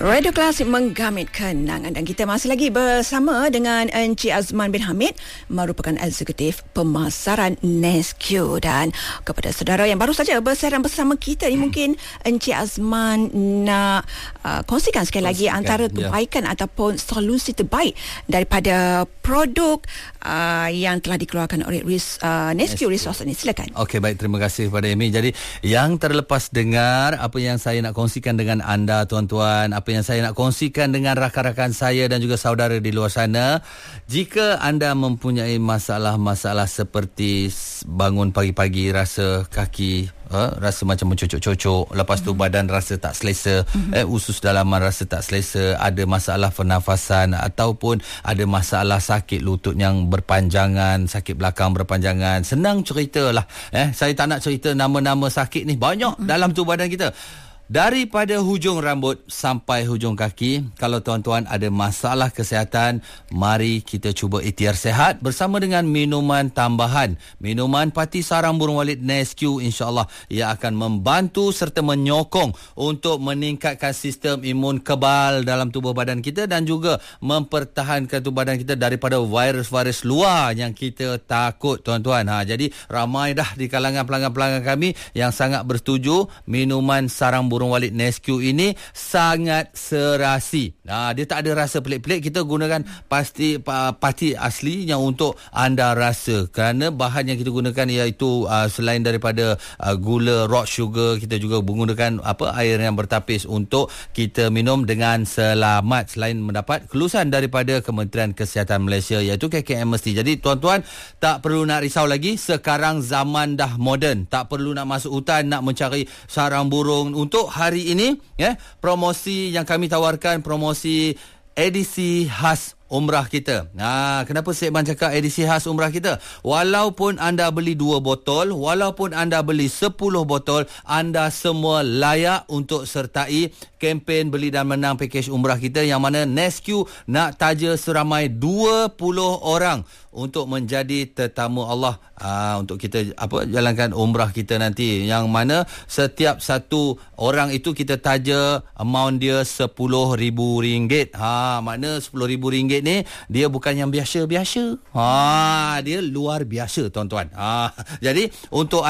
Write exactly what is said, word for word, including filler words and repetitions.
Radio Klasik menggamit kenangan dan kita masih lagi bersama dengan Encik Azman bin Hamid, merupakan eksekutif pemasaran Nesque. Dan kepada saudara yang baru saja bersiaran bersama kita ni, mungkin Encik Azman nak uh, kongsikan sekali lagi kongsikan, antara kebaikan ya. ataupun solusi terbaik daripada produk uh, yang telah dikeluarkan oleh uh, Nesque Resource ni. Silakan. Okey, baik, terima kasih kepada Amy. Jadi yang terlepas dengar apa yang saya nak kongsikan dengan anda tuan-tuan, apa yang saya nak kongsikan dengan rakan-rakan saya dan juga saudara di luar sana. Jika anda mempunyai masalah-masalah seperti bangun pagi-pagi rasa kaki Uh, rasa macam mencocok-cocok, lepas tu mm-hmm. badan rasa tak selesa, mm-hmm. eh, usus dalaman rasa tak selesa, ada masalah pernafasan ataupun ada masalah sakit lutut yang berpanjangan, sakit belakang berpanjangan, senang ceritalah. Eh, saya tak nak cerita nama-nama sakit ni, banyak mm-hmm. dalam tu badan kita. Daripada hujung rambut sampai hujung kaki, kalau tuan-tuan ada masalah kesihatan, mari kita cuba ikhtiar sihat bersama dengan minuman tambahan. Minuman Pati Sarang Burung Walit Nesque, insya-Allah ia akan membantu serta menyokong untuk meningkatkan sistem imun kebal dalam tubuh badan kita dan juga mempertahankan tubuh badan kita daripada virus-virus luar yang kita takut, tuan-tuan. Ha, jadi ramai dah di kalangan pelanggan-pelanggan kami yang sangat bersetuju minuman Sarang Burung Burung Walit Nesque ini sangat serasi. Nah, dia tak ada rasa pelik-pelik. Kita gunakan pasti pati asli yang untuk anda rasa. Kerana bahan yang kita gunakan iaitu uh, selain daripada uh, gula rock sugar, kita juga menggunakan apa air yang bertapis untuk kita minum dengan selamat, selain mendapat kelulusan daripada Kementerian Kesihatan Malaysia iaitu K K M S T. Jadi tuan-tuan tak perlu nak risau lagi. Sekarang zaman dah moden. Tak perlu nak masuk hutan nak mencari sarang burung. Untuk hari ini, ya, promosi yang kami tawarkan, promosi edisi khas umrah kita. Nah, kenapa Cik Man cakap edisi khas umrah kita? Walaupun anda beli dua botol, walaupun anda beli sepuluh botol, anda semua layak untuk sertai kempen beli dan menang pakej umrah kita, yang mana Nesque nak taja seramai dua puluh orang untuk menjadi tetamu Allah aa, untuk kita apa jalankan umrah kita nanti, yang mana setiap satu orang itu kita taja amount dia sepuluh ribu ringgit. Ha, makna sepuluh ribu ringgit ni dia bukan yang biasa-biasa. Ha, dia luar biasa, tuan-tuan. Ha, jadi untuk